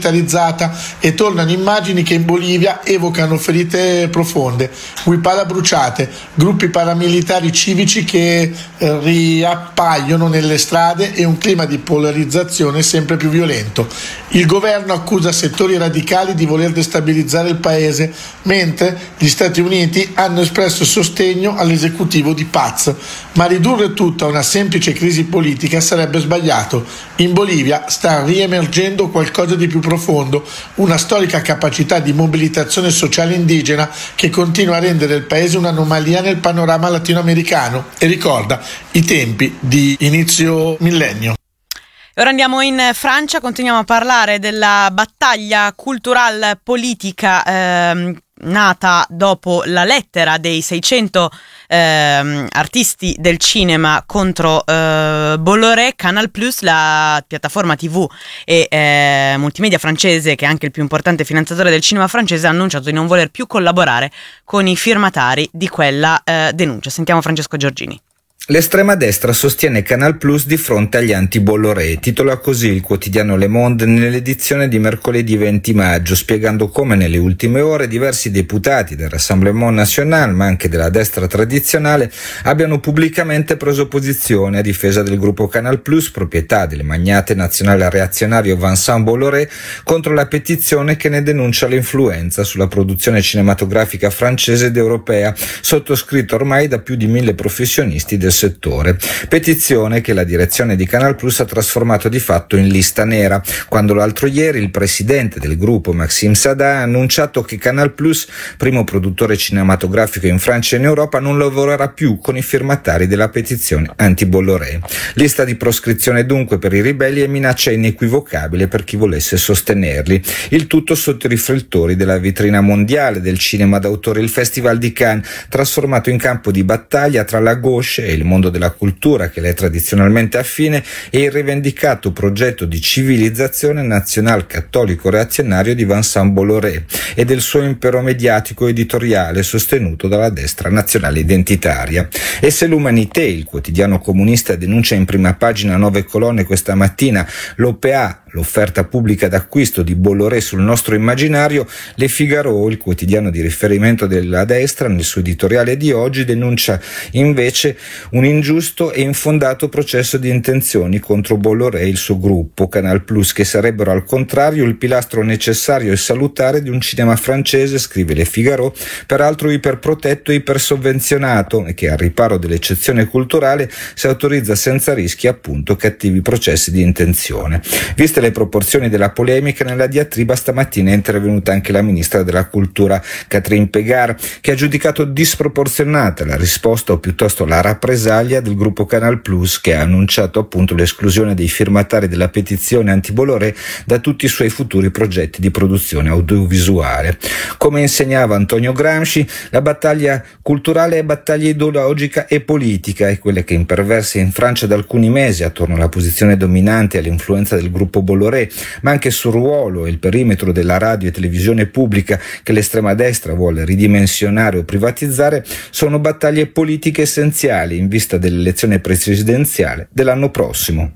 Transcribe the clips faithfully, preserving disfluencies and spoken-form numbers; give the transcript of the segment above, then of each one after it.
e tornano immagini che in Bolivia evocano ferite profonde, Huipala bruciate, gruppi paramilitari civici che eh, riappaiono nelle strade e un clima di polarizzazione sempre più violento. Il governo accusa settori radicali di voler destabilizzare il paese, mentre gli Stati Uniti hanno espresso sostegno all'esecutivo di Paz. Ma ridurre tutto a una semplice crisi politica sarebbe sbagliato. In Bolivia sta riemergendo qualcosa di più profondo, una storica capacità di mobilitazione sociale indigena che continua a rendere il paese un'anomalia nel panorama latinoamericano e ricorda i tempi di inizio millennio. Ora andiamo in Francia, continuiamo a parlare della battaglia culturale politica ehm, nata dopo la lettera dei seicento ehm, artisti del cinema contro eh, Bolloré. Canal Plus, la piattaforma tivù e eh, multimedia francese, che è anche il più importante finanziatore del cinema francese, ha annunciato di non voler più collaborare con i firmatari di quella eh, denuncia. Sentiamo Francesco Giorgini. L'estrema destra sostiene Canal Plus di fronte agli anti-Bolloré, titola così il quotidiano Le Monde nell'edizione di mercoledì venti maggio, spiegando come nelle ultime ore diversi deputati del Rassemblement National, ma anche della destra tradizionale, abbiano pubblicamente preso posizione a difesa del gruppo Canal Plus, proprietà del magnate nazionale reazionario Vincent Bolloré, contro la petizione che ne denuncia l'influenza sulla produzione cinematografica francese ed europea, sottoscritta ormai da più di mille professionisti del settore. Petizione che la direzione di Canal Plus ha trasformato di fatto in lista nera, quando l'altro ieri il presidente del gruppo Maxime Saada ha annunciato che Canal Plus, primo produttore cinematografico in Francia e in Europa, non lavorerà più con i firmatari della petizione anti-Bolloré. Lista di proscrizione dunque per i ribelli e minaccia inequivocabile per chi volesse sostenerli. Il tutto sotto i riflettori della vetrina mondiale del cinema d'autore, il Festival di Cannes, trasformato in campo di battaglia tra la gauche e il mondo della cultura, che le è tradizionalmente affine, e il rivendicato progetto di civilizzazione nazional cattolico reazionario di Vincent Bolloré e del suo impero mediatico editoriale sostenuto dalla destra nazionale identitaria. E se l'Humanité, il quotidiano comunista, denuncia in prima pagina a nove colonne questa mattina l'O P A, l'offerta pubblica d'acquisto di Bolloré sul nostro immaginario, Le Figaro, il quotidiano di riferimento della destra, nel suo editoriale di oggi denuncia invece un ingiusto e infondato processo di intenzioni contro Bolloré e il suo gruppo Canal Plus, che sarebbero al contrario il pilastro necessario e salutare di un cinema francese, scrive Le Figaro, peraltro iperprotetto e ipersovvenzionato, e che al riparo dell'eccezione culturale si autorizza senza rischi appunto cattivi processi di intenzione. Viste le proporzioni della polemica, nella diatriba stamattina è intervenuta anche la ministra della cultura Catherine Pégard, che ha giudicato disproporzionata la risposta, o piuttosto la rappresaglia, del gruppo Canal Plus, che ha annunciato appunto l'esclusione dei firmatari della petizione anti-Bolloré da tutti i suoi futuri progetti di produzione audiovisuale. Come insegnava Antonio Gramsci, la battaglia culturale è battaglia ideologica e politica, e quelle che imperverse in Francia da alcuni mesi attorno alla posizione dominante e all'influenza del gruppo Bolloré, ma anche sul ruolo e il perimetro della radio e televisione pubblica che l'estrema destra vuole ridimensionare o privatizzare, sono battaglie politiche essenziali in vista dell'elezione presidenziale dell'anno prossimo.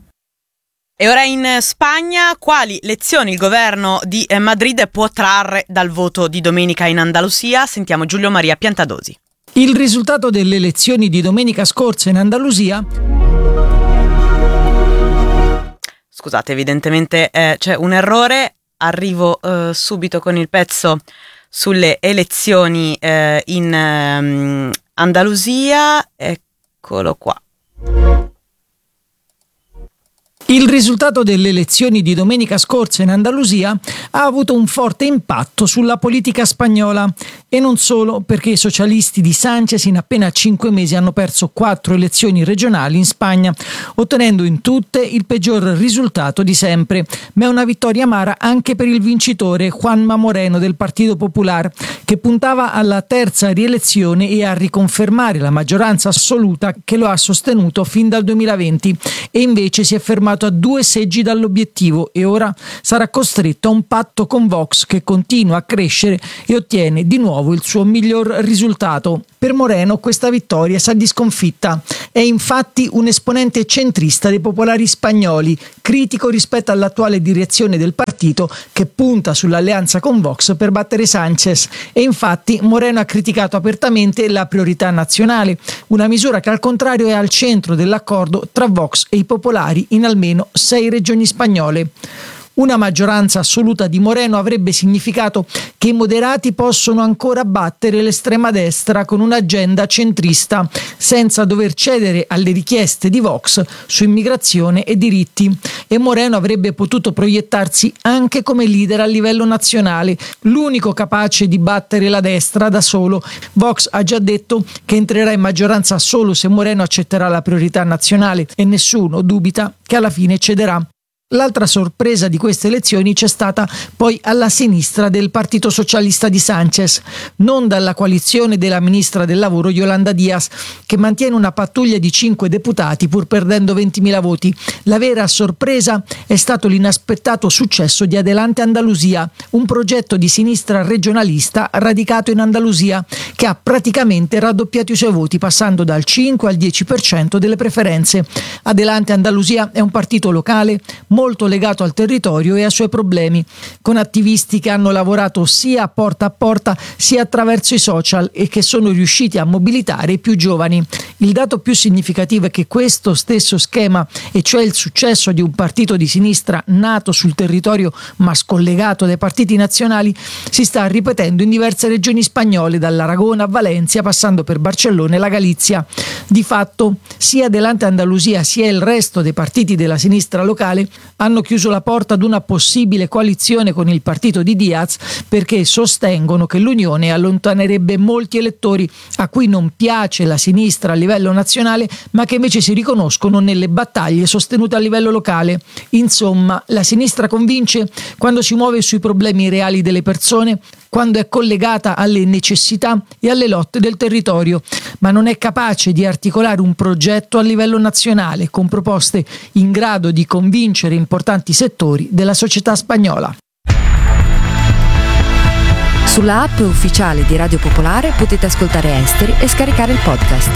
E ora in Spagna, quali lezioni il governo di Madrid può trarre dal voto di domenica in Andalusia? Sentiamo Giulio Maria Piantadosi. Il risultato delle elezioni di domenica scorsa in Andalusia... Scusate, evidentemente eh, c'è un errore, arrivo eh, subito con il pezzo sulle elezioni eh, in eh, Andalusia, eccolo qua. Il risultato delle elezioni di domenica scorsa in Andalusia ha avuto un forte impatto sulla politica spagnola, e non solo, perché i socialisti di Sánchez in appena cinque mesi hanno perso quattro elezioni regionali in Spagna, ottenendo in tutte il peggior risultato di sempre, ma è una vittoria amara anche per il vincitore Juanma Moreno del Partido Popular, che puntava alla terza rielezione e a riconfermare la maggioranza assoluta che lo ha sostenuto fin dal duemilaventi, e invece si è fermato a due seggi dall'obiettivo e ora sarà costretto a un patto con Vox, che continua a crescere e ottiene di nuovo nuovo il suo miglior risultato. Per Moreno questa vittoria sa di sconfitta. È infatti un esponente centrista dei popolari spagnoli, critico rispetto all'attuale direzione del partito che punta sull'alleanza con Vox per battere Sánchez. E infatti Moreno ha criticato apertamente la priorità nazionale, una misura che al contrario è al centro dell'accordo tra Vox e i popolari in almeno sei regioni spagnole. Una maggioranza assoluta di Moreno avrebbe significato che i moderati possono ancora battere l'estrema destra con un'agenda centrista, senza dover cedere alle richieste di Vox su immigrazione e diritti. E Moreno avrebbe potuto proiettarsi anche come leader a livello nazionale, l'unico capace di battere la destra da solo. Vox ha già detto che entrerà in maggioranza solo se Moreno accetterà la priorità nazionale e nessuno dubita che alla fine cederà. L'altra sorpresa di queste elezioni c'è stata poi alla sinistra del Partito Socialista di Sánchez, non dalla coalizione della ministra del lavoro Yolanda Díaz, che mantiene una pattuglia di cinque deputati pur perdendo ventimila voti. La vera sorpresa è stato l'inaspettato successo di Adelante Andalusia, un progetto di sinistra regionalista radicato in Andalusia, che ha praticamente raddoppiato i suoi voti, passando dal cinque al dieci per cento delle preferenze. Adelante Andalusia è un partito locale molto legato al territorio e ai suoi problemi, con attivisti che hanno lavorato sia porta a porta sia attraverso i social e che sono riusciti a mobilitare i più giovani. Il dato più significativo è che questo stesso schema, e cioè il successo di un partito di sinistra nato sul territorio ma scollegato dai partiti nazionali, si sta ripetendo in diverse regioni spagnole, dall'Aragona a Valencia passando per Barcellona e la Galizia. Di fatto sia Adelante Andalusia sia il resto dei partiti della sinistra locale hanno chiuso la porta ad una possibile coalizione con il partito di Díaz, perché sostengono che l'unione allontanerebbe molti elettori a cui non piace la sinistra a livello nazionale, ma che invece si riconoscono nelle battaglie sostenute a livello locale. Insomma, la sinistra convince quando si muove sui problemi reali delle persone, quando è collegata alle necessità e alle lotte del territorio, ma non è capace di articolare un progetto a livello nazionale con proposte in grado di convincere importanti settori della società spagnola. Sulla app ufficiale di Radio Popolare potete ascoltare Esteri e scaricare il podcast.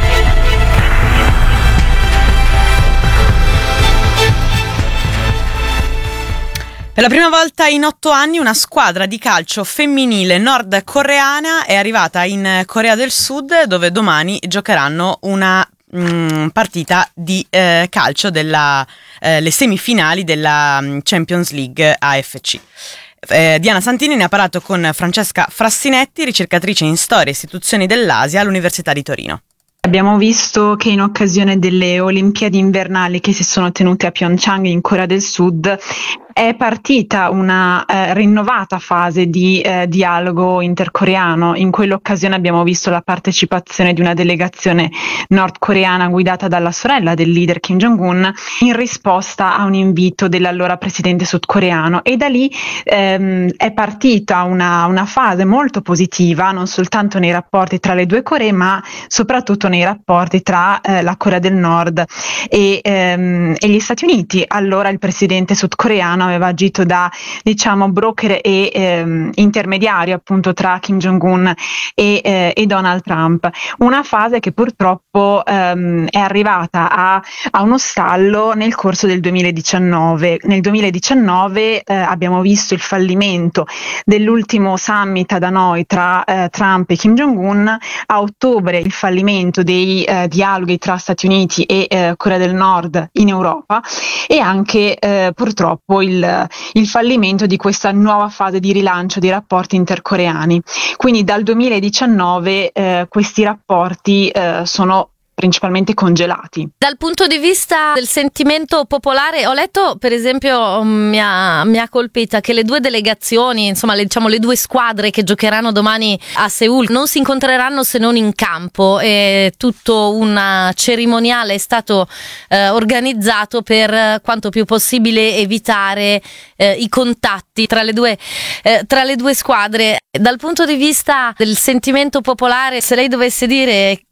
Per la prima volta in otto anni una squadra di calcio femminile nordcoreana è arrivata in Corea del Sud, dove domani giocheranno una mh, partita di eh, calcio della eh, le semifinali della Champions League A F C. Eh, Diana Santini ne ha parlato con Francesca Frassinetti, ricercatrice in storia e istituzioni dell'Asia all'Università di Torino. Abbiamo visto che in occasione delle Olimpiadi invernali che si sono tenute a Pyeongchang in Corea del Sud è partita una eh, rinnovata fase di eh, dialogo intercoreano. In quell'occasione abbiamo visto la partecipazione di una delegazione nordcoreana guidata dalla sorella del leader Kim Jong-un in risposta a un invito dell'allora presidente sudcoreano, e da lì ehm, è partita una, una fase molto positiva non soltanto nei rapporti tra le due Coree ma soprattutto nei rapporti tra eh, la Corea del Nord e, ehm, e gli Stati Uniti. Allora il presidente sudcoreano aveva agito da, diciamo, broker e ehm, intermediario appunto tra Kim Jong-un e, eh, e Donald Trump. Una fase che purtroppo ehm, è arrivata a, a uno stallo nel corso del duemiladiciannove. Nel duemiladiciannove eh, abbiamo visto il fallimento dell'ultimo summit ad Hanoi tra eh, Trump e Kim Jong-un, a ottobre il fallimento dei eh, dialoghi tra Stati Uniti e eh, Corea del Nord in Europa, e anche eh, purtroppo il il fallimento di questa nuova fase di rilancio dei rapporti intercoreani. Quindi dal duemiladiciannove eh, questi rapporti eh, sono principalmente congelati. Dal punto di vista del sentimento popolare, ho letto, per esempio, mi ha, mi ha colpita che le due delegazioni, insomma le, diciamo le due squadre che giocheranno domani a Seul non si incontreranno se non in campo, e tutto un cerimoniale è stato eh, organizzato per quanto più possibile evitare eh, i contatti tra le due eh, tra le due squadre. Dal punto di vista del sentimento popolare, se lei dovesse dire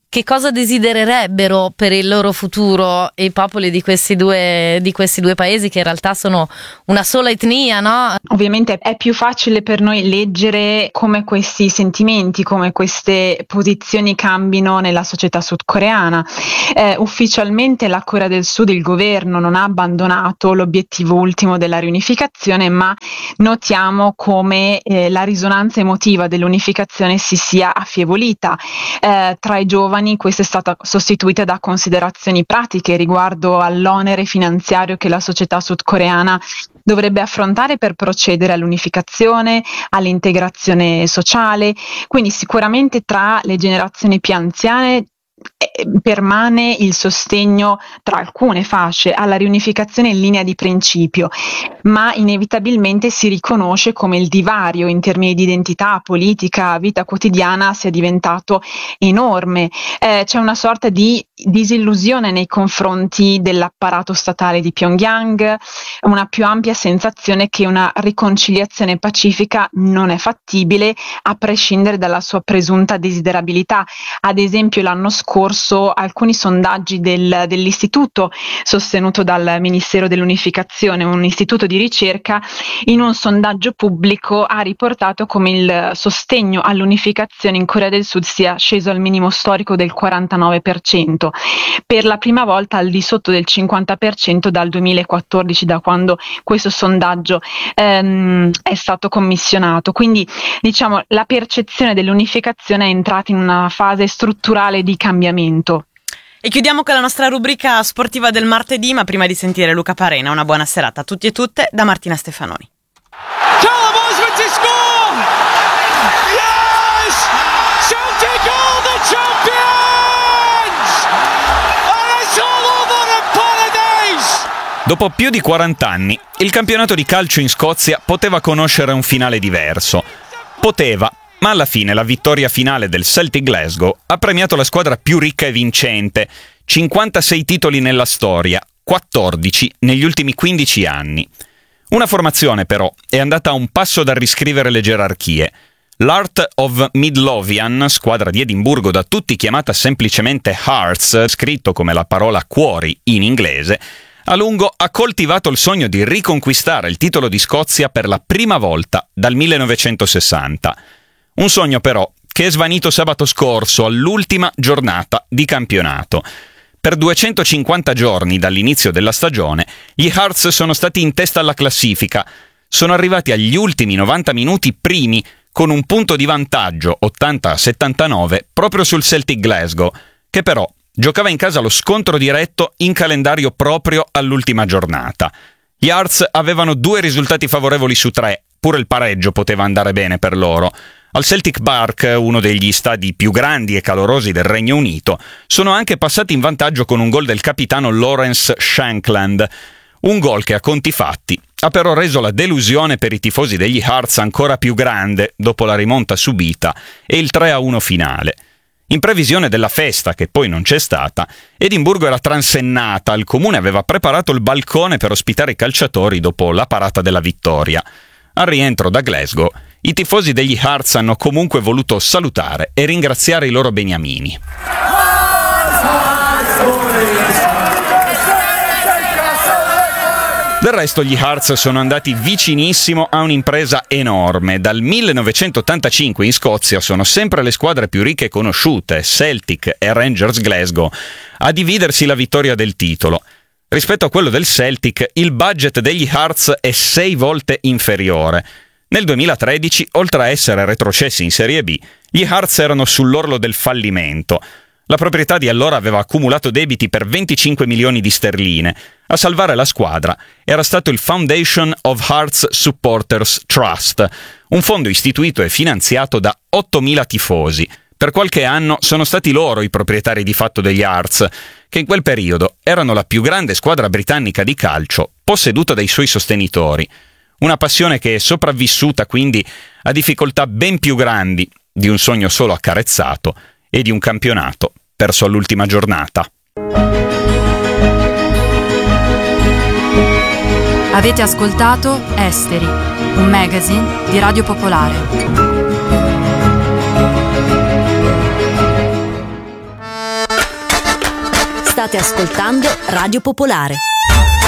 che cosa desidererebbero per il loro futuro i popoli di questi due di questi due paesi, che in realtà sono una sola etnia, no? Ovviamente è più facile per noi leggere come questi sentimenti, come queste posizioni cambino nella società sudcoreana. Eh, ufficialmente la Corea del Sud, il governo, non ha abbandonato l'obiettivo ultimo della riunificazione, ma notiamo come eh, la risonanza emotiva dell'unificazione si sia affievolita. Eh, tra i giovani questa è stata sostituita da considerazioni pratiche riguardo all'onere finanziario che la società sudcoreana dovrebbe affrontare per procedere all'unificazione, all'integrazione sociale. Quindi sicuramente tra le generazioni più anziane permane il sostegno tra alcune fasce alla riunificazione in linea di principio, ma inevitabilmente si riconosce come il divario in termini di identità, politica, vita quotidiana sia diventato enorme. Eh, c'è una sorta di disillusione nei confronti dell'apparato statale di Pyongyang, una più ampia sensazione che una riconciliazione pacifica non è fattibile a prescindere dalla sua presunta desiderabilità. Ad esempio l'anno scorso alcuni sondaggi del, dell'istituto sostenuto dal Ministero dell'Unificazione, un istituto di ricerca, in un sondaggio pubblico ha riportato come il sostegno all'unificazione in Corea del Sud sia sceso al minimo storico del quarantanove per cento, per la prima volta al di sotto del cinquanta per cento dal duemilaquattordici, da quando questo sondaggio ehm, è stato commissionato. Quindi diciamo la percezione dell'unificazione è entrata in una fase strutturale di cambiamento. E chiudiamo con la nostra rubrica sportiva del martedì, ma prima di sentire Luca Parena, una buona serata a tutti e tutte da Martina Stefanoni. Callum Osman to score! Yes! Celtic are the champions! And it's all over in Paradise! Dopo più di quaranta anni, il campionato di calcio in Scozia poteva conoscere un finale diverso. Poteva, ma alla fine la vittoria finale del Celtic Glasgow ha premiato la squadra più ricca e vincente, cinquantasei titoli nella storia, quattordici negli ultimi quindici anni. Una formazione però è andata a un passo dal riscrivere le gerarchie. L'Heart of Midlothian, squadra di Edimburgo da tutti chiamata semplicemente Hearts, scritto come la parola cuori in inglese, a lungo ha coltivato il sogno di riconquistare il titolo di Scozia per la prima volta dal millenovecentosessanta. Un sogno però che è svanito sabato scorso all'ultima giornata di campionato. Per duecentocinquanta giorni dall'inizio della stagione, gli Hearts sono stati in testa alla classifica. Sono arrivati agli ultimi novanta minuti primi, con un punto di vantaggio ottanta a settantanove proprio sul Celtic Glasgow, che però giocava in casa lo scontro diretto in calendario proprio all'ultima giornata. Gli Hearts avevano due risultati favorevoli su tre, pure il pareggio poteva andare bene per loro. Al Celtic Park, uno degli stadi più grandi e calorosi del Regno Unito, sono anche passati in vantaggio con un gol del capitano Lawrence Shankland. Un gol che a conti fatti ha però reso la delusione per i tifosi degli Hearts ancora più grande dopo la rimonta subita e il tre a uno finale. In previsione della festa, che poi non c'è stata, Edimburgo era transennata, il comune aveva preparato il balcone per ospitare i calciatori dopo la parata della vittoria. Al rientro da Glasgow, i tifosi degli Hearts hanno comunque voluto salutare e ringraziare i loro beniamini. Del resto gli Hearts sono andati vicinissimo a un'impresa enorme. Dal millenovecentottantacinque in Scozia sono sempre le squadre più ricche conosciute, Celtic e Rangers Glasgow, a dividersi la vittoria del titolo. Rispetto a quello del Celtic, il budget degli Hearts è sei volte inferiore. Nel duemilatredici, oltre a essere retrocessi in Serie B, gli Hearts erano sull'orlo del fallimento. La proprietà di allora aveva accumulato debiti per venticinque milioni di sterline. A salvare la squadra era stato il Foundation of Hearts Supporters Trust, un fondo istituito e finanziato da ottomila tifosi. Per qualche anno sono stati loro i proprietari di fatto degli Hearts, che in quel periodo erano la più grande squadra britannica di calcio, posseduta dai suoi sostenitori. Una passione che è sopravvissuta quindi a difficoltà ben più grandi di un sogno solo accarezzato e di un campionato perso all'ultima giornata. Avete ascoltato Esteri, un magazine di Radio Popolare. State ascoltando Radio Popolare.